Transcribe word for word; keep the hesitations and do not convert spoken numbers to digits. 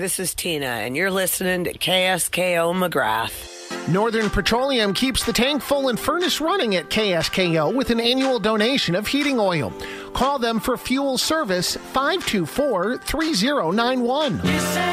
this is Tina, and you're listening to K S K O McGrath. Northern Petroleum keeps the tank full and furnace running at K S K O with an annual donation of heating oil. Call them for fuel service five two four, three zero nine one.